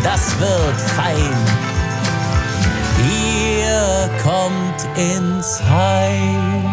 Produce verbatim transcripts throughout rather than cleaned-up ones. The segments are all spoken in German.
das wird fein. Ihr kommt ins Heim.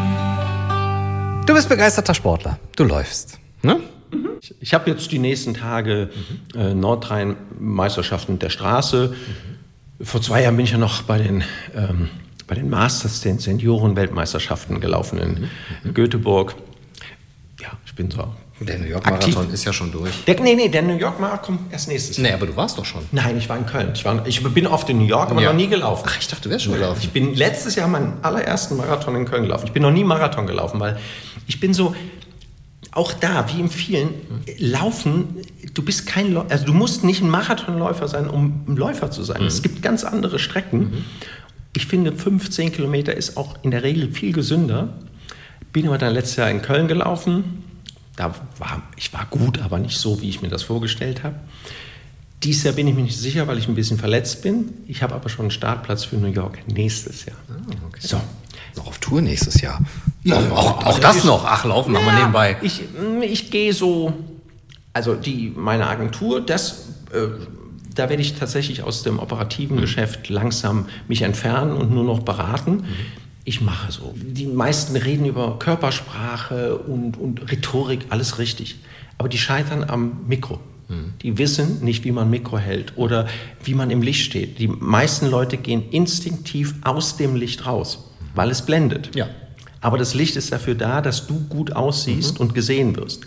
Du bist begeisterter Sportler. Du läufst, ne? Mhm. Ich, ich habe jetzt die nächsten Tage mhm. äh, Nordrhein-Meisterschaften der Straße. Mhm. Vor zwei Jahren bin ich ja noch bei den, ähm, bei den Masters, den Senioren-Weltmeisterschaften gelaufen in mhm. Göteborg. Ja, ich bin so Der New York-Marathon ist ja schon durch. Der, nee, nee, der New York-Marathon kommt erst nächstes Jahr. Nee, aber du warst doch schon. Nein, ich war in Köln. Ich, war, ich bin oft in New York, aber ja. noch nie gelaufen. Ach, ich dachte, du wärst schon gelaufen. Ich bin letztes Jahr meinen allerersten Marathon in Köln gelaufen. Ich bin noch nie Marathon gelaufen, weil ich bin so, auch da, wie in vielen, Laufen, du bist kein, also du musst nicht ein Marathonläufer sein, um ein Läufer zu sein. Mhm. Es gibt ganz andere Strecken. Mhm. Ich finde, fünfzehn Kilometer ist auch in der Regel viel gesünder. Bin aber dann letztes Jahr in Köln gelaufen. Da war, ich war gut, aber nicht so, wie ich mir das vorgestellt habe. Dieses Jahr bin ich mir nicht sicher, weil ich ein bisschen verletzt bin. Ich habe aber schon einen Startplatz für New York nächstes Jahr. Ah, okay. So. Noch auf Tour nächstes Jahr. Ja, auch, auch, auch das noch. Ach, laufen machen wir nebenbei. Ich, ich gehe so, also die, meine Agentur, das, äh, da werde ich tatsächlich aus dem operativen mhm. Geschäft langsam mich entfernen und nur noch beraten. Mhm. Ich mache so. Die meisten reden über Körpersprache und, und Rhetorik, alles richtig. Aber die scheitern am Mikro. Mhm. Die wissen nicht, wie man Mikro hält oder wie man im Licht steht. Die meisten Leute gehen instinktiv aus dem Licht raus, weil es blendet. Ja. Aber das Licht ist dafür da, dass du gut aussiehst mhm. und gesehen wirst. Mhm.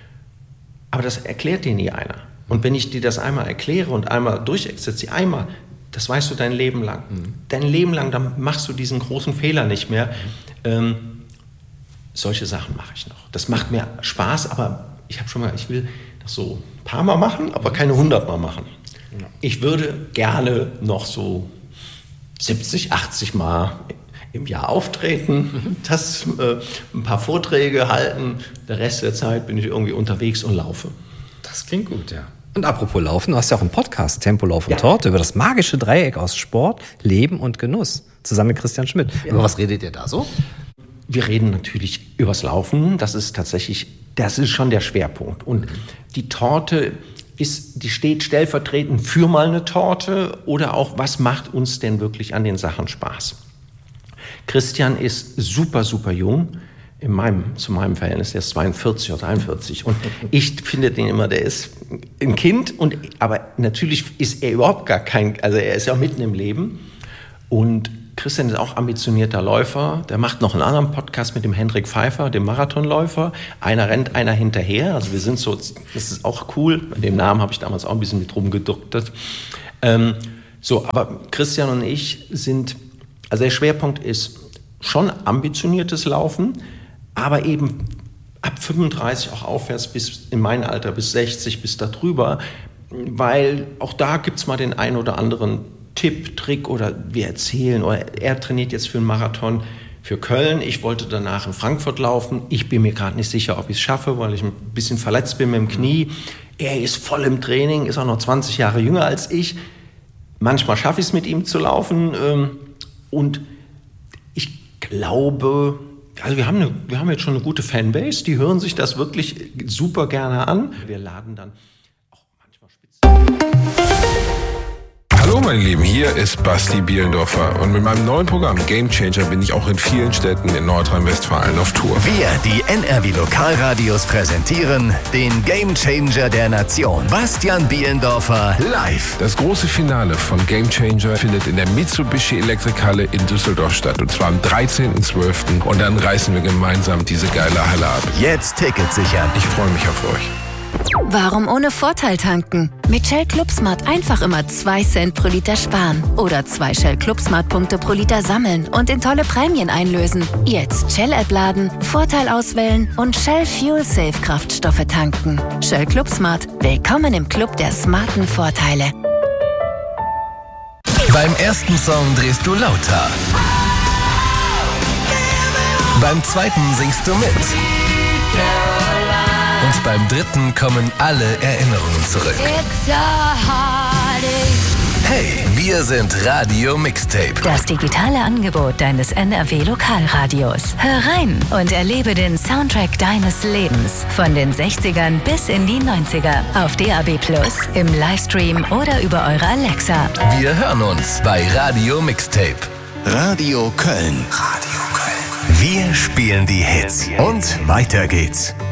Aber das erklärt dir nie einer. Und wenn ich dir das einmal erkläre und einmal durchexerziere, einmal, das weißt du dein Leben lang. Mhm. Dein Leben lang, dann machst du diesen großen Fehler nicht mehr. Ähm, solche Sachen mache ich noch. Das macht mir Spaß, aber ich habe schon mal, ich will das so ein paar Mal machen, aber keine hundert Mal machen. Ja. Ich würde gerne noch so siebzig, achtzig Mal im Jahr auftreten, mhm. das, äh, ein paar Vorträge halten. Der Rest der Zeit bin ich irgendwie unterwegs und laufe. Das klingt gut, ja. Und apropos Laufen, du hast ja auch einen Podcast, Tempolauf und ja. Torte, über das magische Dreieck aus Sport, Leben und Genuss, zusammen mit Christian Schmidt. Ja. Über was redet ihr da so? Wir reden natürlich übers Laufen, das ist tatsächlich, das ist schon der Schwerpunkt. Und die Torte ist, die steht stellvertretend für mal eine Torte oder auch, was macht uns denn wirklich an den Sachen Spaß? Christian ist super, super jung. In meinem, zu meinem Verhältnis, der ist zweiundvierzig oder dreiundvierzig. Und ich finde den immer, der ist ein Kind. Und, aber natürlich ist er überhaupt gar kein, also er ist ja mitten im Leben. Und Christian ist auch ambitionierter Läufer. Der macht noch einen anderen Podcast mit dem Hendrik Pfeiffer, dem Marathonläufer. Einer rennt, einer hinterher. Also wir sind so, das ist auch cool. Bei dem Namen habe ich damals auch ein bisschen mit rumgeducktet. Ähm, so, aber Christian und ich sind, also der Schwerpunkt ist schon ambitioniertes Laufen, aber eben ab fünfunddreißig auch aufwärts bis in mein Alter, bis sechzig, bis darüber, weil auch da gibt es mal den einen oder anderen Tipp, Trick oder wir erzählen, oder er trainiert jetzt für einen Marathon für Köln, ich wollte danach in Frankfurt laufen, ich bin mir gerade nicht sicher, ob ich es schaffe, weil ich ein bisschen verletzt bin mit dem Knie, er ist voll im Training, ist auch noch zwanzig Jahre jünger als ich, manchmal schaffe ich es mit ihm zu laufen und ich glaube, also wir haben, eine, wir haben jetzt schon eine gute Fanbase, die hören sich das wirklich super gerne an. Wir laden dann auch manchmal Spitzen. Hallo meine Lieben, hier ist Basti Bielendorfer und mit meinem neuen Programm Game Changer bin ich auch in vielen Städten in Nordrhein-Westfalen auf Tour. Wir, die N R W Lokalradios, präsentieren den Game Changer der Nation. Bastian Bielendorfer live. Das große Finale von Game Changer findet in der Mitsubishi Elektrikhalle in Düsseldorf statt und zwar am dreizehnten zwölften und dann reißen wir gemeinsam diese geile Halle ab. Jetzt Tickets sichern. Ich freue mich auf euch. Warum ohne Vorteil tanken? Mit Shell ClubSmart einfach immer zwei Cent pro Liter sparen. Oder zwei Shell ClubSmart-Punkte pro Liter sammeln und in tolle Prämien einlösen. Jetzt Shell-App laden, Vorteil auswählen und Shell Fuel Safe Kraftstoffe tanken. Shell ClubSmart. Willkommen im Club der smarten Vorteile. Beim ersten Song drehst du lauter. Beim zweiten singst du mit. Und beim dritten kommen alle Erinnerungen zurück. Hey, Wir sind Radio Mixtape. Das digitale Angebot deines N R W-Lokalradios. Hör rein und erlebe den Soundtrack deines Lebens. Von den sechzigern bis in die neunziger. Auf D A B Plus, im Livestream oder über eure Alexa. Wir hören uns bei Radio Mixtape. Radio Köln. Radio Köln. Wir spielen die Hits. Und weiter geht's.